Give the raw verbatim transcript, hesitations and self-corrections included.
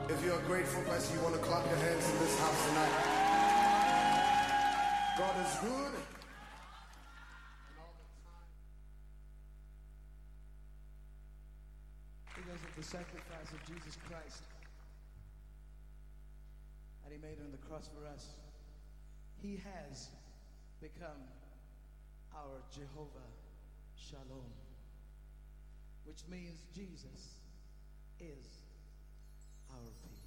If you're a grateful person, you want to clap your hands in this house tonight. God is good. And all the time. Because of the sacrifice of Jesus Christ that he made on the cross for us, he has become our Jehovah Shalom, which means Jesus is our peace.